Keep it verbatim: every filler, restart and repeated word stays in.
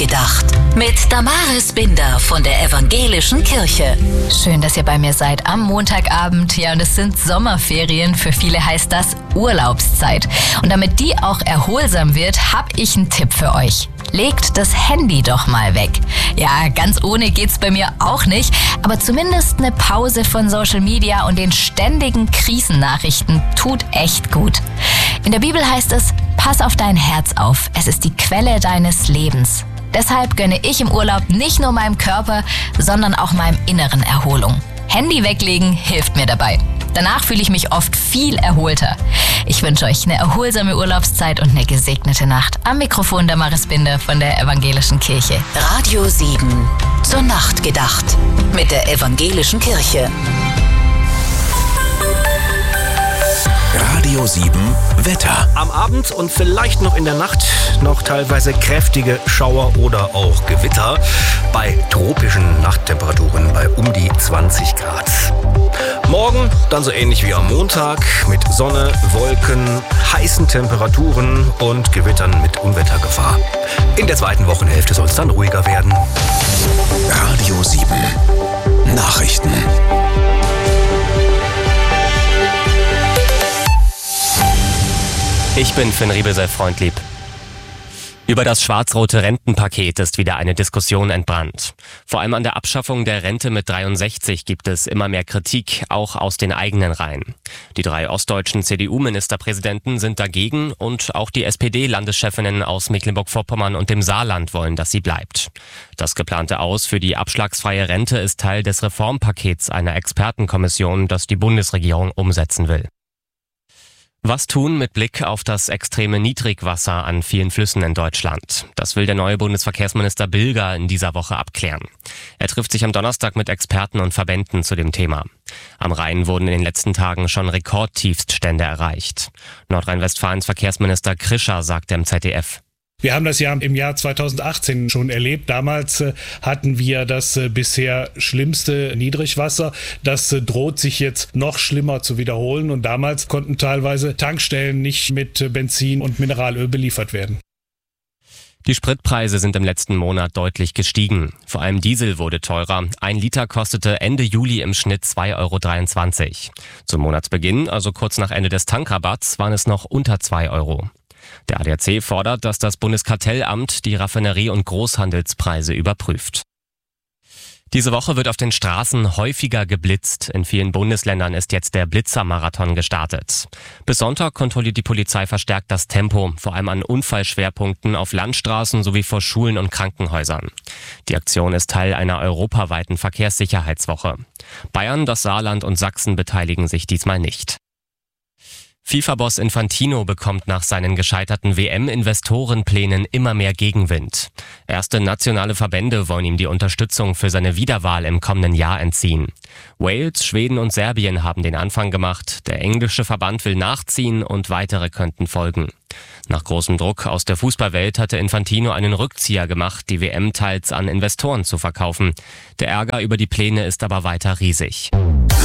gedacht. Mit Damaris Binder von der Evangelischen Kirche. Schön, dass ihr bei mir seid am Montagabend. Ja, und es sind Sommerferien. Für viele heißt das Urlaubszeit. Und damit die auch erholsam wird, habe ich einen Tipp für euch. Legt das Handy doch mal weg. Ja, ganz ohne geht's bei mir auch nicht, aber zumindest eine Pause von Social Media und den ständigen Krisennachrichten tut echt gut. In der Bibel heißt es, pass auf dein Herz auf, es ist die Quelle deines Lebens. Deshalb gönne ich im Urlaub nicht nur meinem Körper, sondern auch meinem Inneren Erholung. Handy weglegen hilft mir dabei. Danach fühle ich mich oft viel erholter. Ich wünsche euch eine erholsame Urlaubszeit und eine gesegnete Nacht. Am Mikrofon Damaris Binder von der Evangelischen Kirche. Radio sieben. Zur Nacht gedacht. Mit der Evangelischen Kirche. Radio sieben Wetter. Am Abend und vielleicht noch in der Nacht noch teilweise kräftige Schauer oder auch Gewitter bei tropischen Nachttemperaturen bei um die zwanzig Grad. Morgen dann so ähnlich wie am Montag mit Sonne, Wolken, heißen Temperaturen und Gewittern mit Unwettergefahr. In der zweiten Wochenhälfte soll es dann ruhiger werden. Radio sieben Nachrichten. Ich bin Finn Riebesel-Freundlieb. Über das schwarz-rote Rentenpaket ist wieder eine Diskussion entbrannt. Vor allem an der Abschaffung der Rente mit dreiundsechzig gibt es immer mehr Kritik, auch aus den eigenen Reihen. Die drei ostdeutschen C D U-Ministerpräsidenten sind dagegen und auch die S P D-Landeschefinnen aus Mecklenburg-Vorpommern und dem Saarland wollen, dass sie bleibt. Das geplante Aus für die abschlagsfreie Rente ist Teil des Reformpakets einer Expertenkommission, das die Bundesregierung umsetzen will. Was tun mit Blick auf das extreme Niedrigwasser an vielen Flüssen in Deutschland? Das will der neue Bundesverkehrsminister Bilger in dieser Woche abklären. Er trifft sich am Donnerstag mit Experten und Verbänden zu dem Thema. Am Rhein wurden in den letzten Tagen schon Rekordtiefststände erreicht. Nordrhein-Westfalens Verkehrsminister Krischer sagte im Z D F. Wir haben das ja im Jahr zweitausendachtzehn schon erlebt. Damals äh, hatten wir das äh, bisher schlimmste Niedrigwasser. Das äh, droht sich jetzt noch schlimmer zu wiederholen. Und damals konnten teilweise Tankstellen nicht mit äh, Benzin und Mineralöl beliefert werden. Die Spritpreise sind im letzten Monat deutlich gestiegen. Vor allem Diesel wurde teurer. Ein Liter kostete Ende Juli im Schnitt zwei Euro dreiundzwanzig. Zum Monatsbeginn, also kurz nach Ende des Tankrabatts, waren es noch unter zwei Euro. Der A D A C fordert, dass das Bundeskartellamt die Raffinerie- und Großhandelspreise überprüft. Diese Woche wird auf den Straßen häufiger geblitzt. In vielen Bundesländern ist jetzt der Blitzermarathon gestartet. Bis Sonntag kontrolliert die Polizei verstärkt das Tempo, vor allem an Unfallschwerpunkten auf Landstraßen sowie vor Schulen und Krankenhäusern. Die Aktion ist Teil einer europaweiten Verkehrssicherheitswoche. Bayern, das Saarland und Sachsen beteiligen sich diesmal nicht. FIFA-Boss Infantino bekommt nach seinen gescheiterten W M-Investorenplänen immer mehr Gegenwind. Erste nationale Verbände wollen ihm die Unterstützung für seine Wiederwahl im kommenden Jahr entziehen. Wales, Schweden und Serbien haben den Anfang gemacht, der englische Verband will nachziehen und weitere könnten folgen. Nach großem Druck aus der Fußballwelt hatte Infantino einen Rückzieher gemacht, die W M teils an Investoren zu verkaufen. Der Ärger über die Pläne ist aber weiter riesig.